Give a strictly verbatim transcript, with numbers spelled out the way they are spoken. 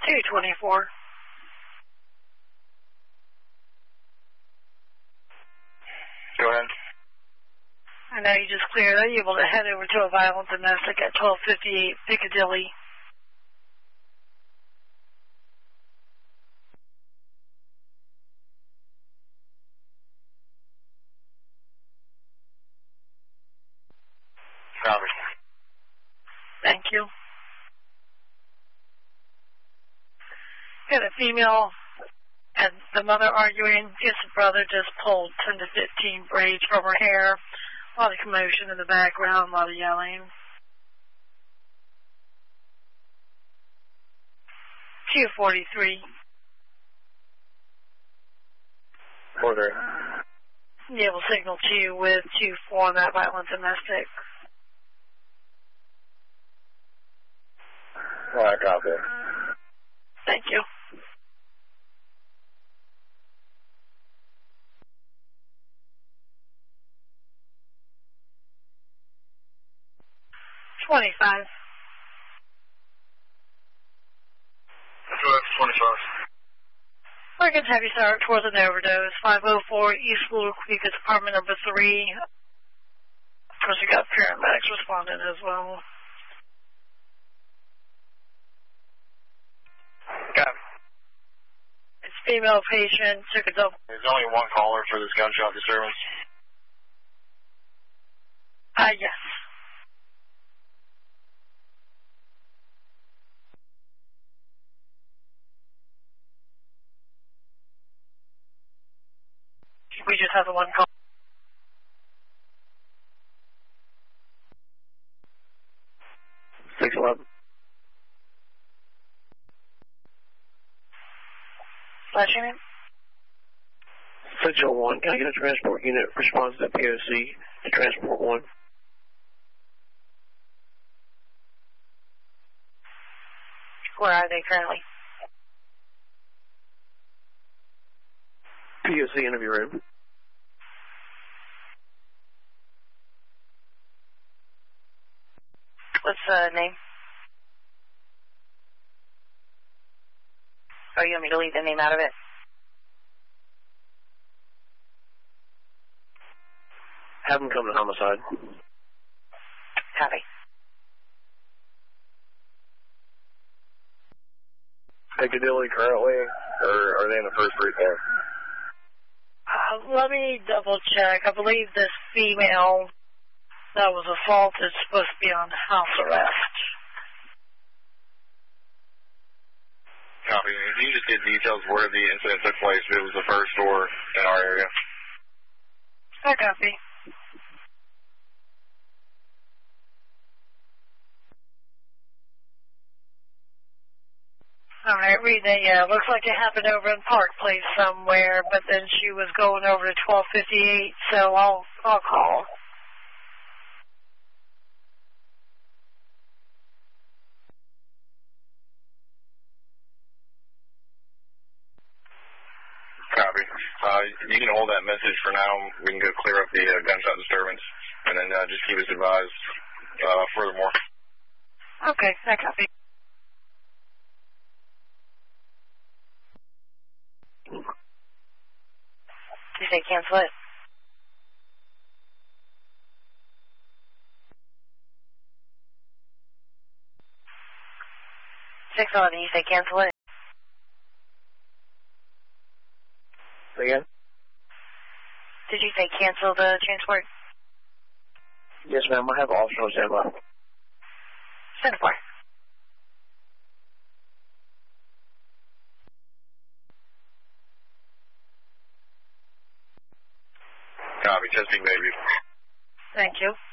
two twenty-four. Go ahead. I know you just cleared. Are you able to head over to a violent domestic at twelve fifty-eight Piccadilly? Copy. Thank you. Got a female and the mother arguing. Guess the brother just pulled ten to fifteen braids from her hair. A lot of commotion in the background, a lot of yelling. two forty-three. Order. Yeah, we'll signal to you with two four on that violent domestic. All right, copy. Thank you. twenty-five. twenty-five. We're going to have you start towards an overdose. five oh four East Little Creek, it's apartment number three. Of course, we got paramedics responding as well. Got it. It's female patient, took a double. There's only one caller for this gunshot disturbance. Ah, uh, yes. We just have the one call. six eleven. Last your name? six oh one. Can I get a transport unit response to P O C to transport one? Where are they currently? P O C interview room. What's the name? Oh, you want me to leave the name out of it? Have them come to homicide. Copy. Piccadilly currently, or are they in the first route there? Uh, let me double check. I believe this female that was assaulted is supposed to be on house arrest. Copy. If you just get details where the incident took place, if it was the first or in our area. I copy. All right, read that. Yeah, looks like it happened over in Park Place somewhere, but then she was going over to twelve fifty-eight, so I'll I'll call. Copy. Uh, you can hold that message for now. We can go clear up the uh, gunshot disturbance, and then uh, just keep us advised uh, furthermore. Okay, I copy. Did you say cancel it? six eleven, you say cancel it? Again? Did you say cancel the transport? Yes, ma'am. I have officer on standby. Send for. Copy. Chesapeake, baby. Thank you.